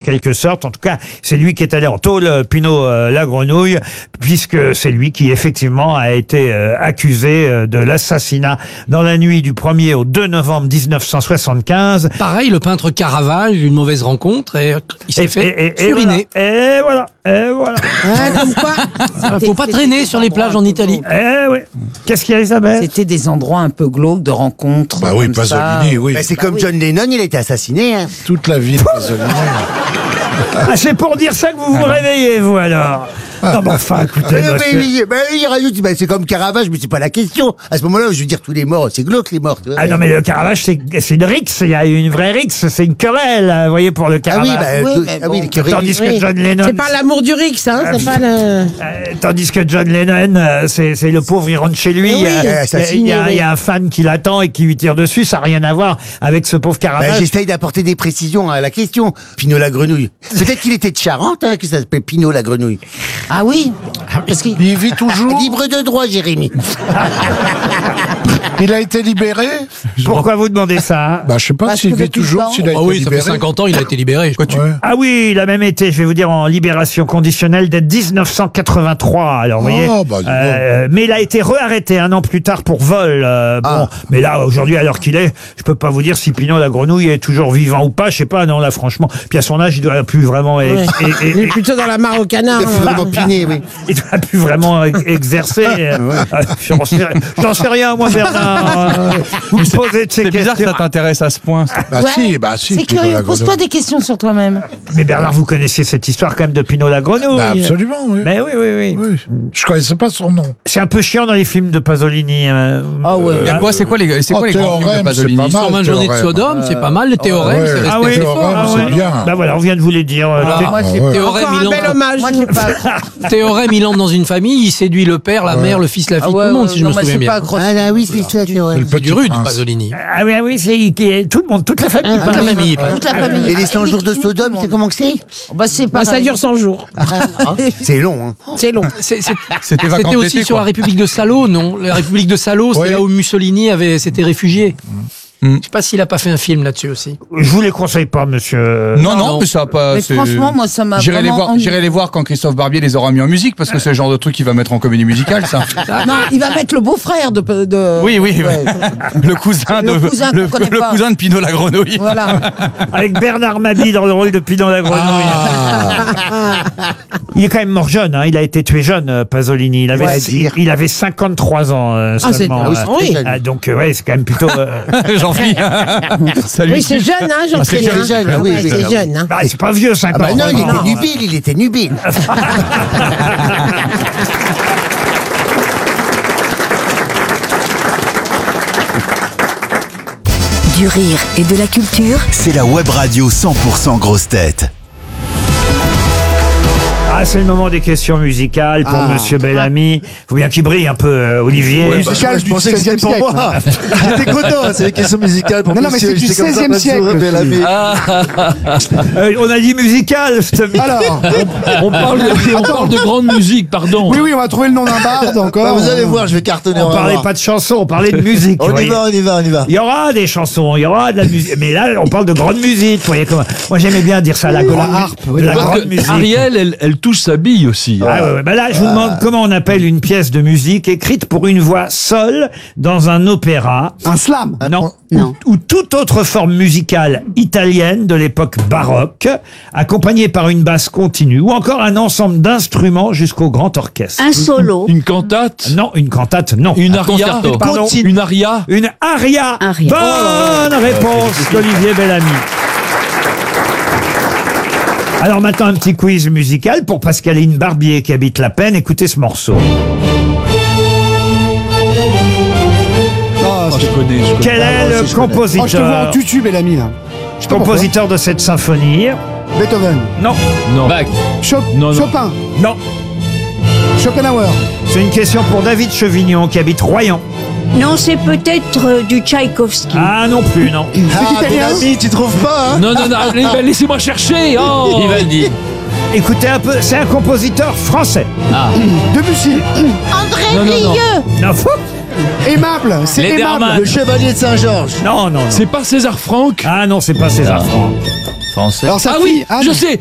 quelque sorte. En tout cas, c'est lui qui est allé en tôle, Pino la grenouille, puisque c'est lui qui effectivement a été accusé de l'assassinat dans la nuit du 1er au 2 novembre 1975. Pareil, le peintre Caravage, une mauvaise rencontre, et il s'est fait suriner. Et voilà. Comme quoi, Faut pas traîner sur les plages en Italie. Oui. Qu'est-ce qu'il y a, Isabelle? c'était des endroits un peu glauques de rencontres. Bah oui, comme ça. Pasolini, oui. C'est comme John Lennon, il a été assassiné. Hein. Toute la vie de Pasolini. Ah, c'est pour dire ça que vous vous réveillez, vous, alors? Non, mais enfin, écoutez, monsieur. Il rajoute, c'est comme Caravage, mais c'est pas la question. À ce moment-là, je veux dire, tous les morts, c'est glauque les morts. Tu vois. Ah non, mais le Caravage, c'est une rixe, il y a une vraie rixe, c'est une querelle, vous voyez, pour le Caravage. Les querelles. Tandis que John Lennon... C'est pas l'amour du Rix, hein. C'est pas le. Tandis que John Lennon, c'est le pauvre, il rentre chez lui, il y a un fan qui l'attend et qui lui tire dessus, ça n'a rien à voir avec ce pauvre Caravage. J'essaye d'apporter des précisions à la question. Pinot la grenouille. Peut-être qu'il était de Charente, hein, que ça s'appelle Pinot la grenouille. Ah oui. Parce qu'il Il vit toujours. Libre de droit, Jérémy. Il a été libéré. Pourquoi vous demandez ça, hein? Bah, je sais pas Parce s'il que vit depuis le toujours, temps- s'il a Ah été oui, ça fait libéré. 50 ans, il a été libéré. Ouais. Ah oui, il a même été, je vais vous dire, en libération conditionnelle dès 1983. Alors, vous voyez. Bah, dis donc. Mais il a été re-arrêté un an plus tard pour vol. Bon, mais là, aujourd'hui, à l'heure qu'il est, je peux pas vous dire si Pinot la grenouille est toujours vivant ou pas. Je sais pas, non, là, franchement. Puis à son âge, il doit plus vraiment. il est plutôt dans la mare au canard. Il a fait vraiment piné, oui. Il doit plus vraiment exercer. J'en sais rien, moi, Bernard. Vous me posez de ces C'est bizarre que questions. ça t'intéresse à ce point. Bah si, C'est Pinot curieux. la Pose-toi grenouille. des questions sur toi-même. Mais Bernard, vous connaissez cette histoire quand même de Pinot la grenouille. Bah, absolument, oui. Mais oui. Oui. Je connaissais pas son nom. C'est un peu chiant dans les films de Pasolini. Ah ouais. Il y a quoi, c'est quoi les grands films de Théorème, Pasolini? c'est pas mal. 120 journées de Théorème. Sodome, c'est pas mal. Le théorème, ouais. c'est Ah resté oui, Théorème, ah c'est ouais. bien. Bah voilà, on vient de vous les dire. Moi, c'est Théorème, encore il un bel entre. hommage. Moi, j'ai pas. Théorème, il entre dans une famille, il séduit le père, la mère, le fils, la fille, tout le monde, si je me souviens bien. Ah oui, c'est ça, Théorème. C'est du rude, Pasolini. Ah oui, c'est tout le monde, toute la famille. Toute la famille. Toute la famille. Et les 100 jours de Sodome, c'est comment que c'est? Bah, c'est pas. Ça dure 100 jours. C'est long, hein. C'est long. C'était vacances C'était aussi d'été, sur quoi. la République de Salo, non? La République de Salo, c'est Oui. là où Mussolini s'était réfugié. Je sais pas s'il a pas fait un film là-dessus aussi. Je vous les conseille pas, monsieur. Non, mais ça a pas. Mais c'est- franchement, moi, ça m'a J'irai les vraiment voir. J'irai les voir quand Christophe Barbier les aura mis en musique, parce que c'est le genre de truc qu'il va mettre en comédie musicale, ça. Non, il va mettre le beau-frère de. Oui. Ouais. Le cousin Le cousin qu'on connaît pas. cousin de Pinot la grenouille. Voilà. Avec Bernard Mabie dans le rôle de Pinot la grenouille. Il est quand même mort jeune, hein. Il a été tué jeune, Pasolini. Il avait 53 ans seulement. oui. Donc, ouais, c'est quand même plutôt. Jean-Philippe. Salut. Oui, c'est jeune, hein, j'en c'est sais. jeune, jeune, oui, oui. C'est jeune, hein. Bah, c'est pas vieux, 50 Ah bah non, ans. il était nubile. Du rire et de la culture. C'est la web radio 100% grosse tête. Ah, c'est le moment des questions musicales pour Monsieur Bellamy. Faut bien qu'il brille un peu, Olivier. Musical, je pensais que c'était pour moi. J'étais content, c'est les questions musicales pour Non, mais c'est du 16e siècle. On a dit musical. Alors, On parle de grande musique, pardon. oui, on va trouver le nom d'un barde encore. Vous allez voir, je vais cartonner. On parlait pas de chansons, on parlait de musique. On vous y voyez. va. Il y aura des chansons, il y aura de la musique. Mais là, on parle de grande musique. Vous voyez comment. Moi, j'aimais bien dire ça, la grande harpe, de la grande musique. Ariel, elle touche sa bille aussi. Ah ouais. Bah là, je vous demande comment on appelle une pièce de musique écrite pour une voix seule dans un opéra. Un slam. Non. Non. Ou toute autre forme musicale italienne de l'époque baroque, accompagnée par une basse continue, ou encore un ensemble d'instruments jusqu'au grand orchestre. Un solo. Une cantate. Non, une cantate, non. Une aria. Pardon. Une aria. Une aria. Aria. Bonne réponse d'Olivier Bellamy. Alors maintenant, un petit quiz musical pour Pascaline Barbier qui habite La Peine. Écoutez ce morceau. Je connais. Quel est le Oh, je te vois en compositeur, tutu, Bellamy, là. Je sais pas pourquoi. compositeur de cette symphonie? Beethoven. Non, Non. Non. Chopin. non. Schopenhauer. C'est une question pour David Chevignon qui habite Royan. Non, c'est peut-être du Tchaïkovski. Ah non plus, non. C'est italien. tu trouves pas, hein? Non, laissez-moi chercher. Oh. Vivaldi. Écoutez un peu, c'est un compositeur français. Debussy. André Rieu. Non, fou. Aimable. C'est aimable. Le chevalier de Saint-Georges. Non. C'est pas César Franck. Ah non, c'est pas César Franck. Français. Alors, ça Ah oui, je sais.